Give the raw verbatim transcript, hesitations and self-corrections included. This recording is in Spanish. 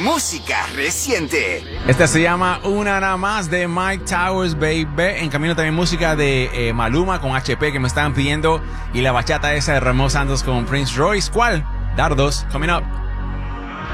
música reciente. Esta se llama Una Nada Más de Mike Towers, baby. En camino también música de eh, Maluma con H P que me estaban pidiendo. Y la bachata esa de Ramos Santos con Prince Royce. ¿Cuál? Dardos, coming up.